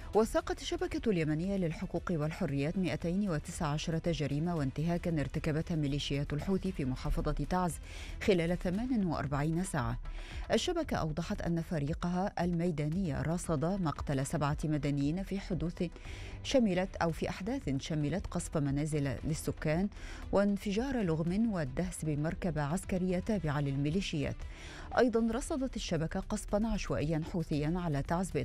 وثقت الشبكة اليمنية للحقوق والحريات 219 جريمة وانتهاكا ارتكبتها ميليشيات الحوثي في محافظة تعز خلال 48 ساعة. الشبكة أوضحت أن فريقها الميداني رصد مقتل 7 مدنيين في أحداث شملت قصف منازل للسكان وانفجار لغم والدهس بمركبة عسكرية تابعة للميليشيات. أيضا رصدت الشبكة قصفا عشوائيا حوثيا على تعز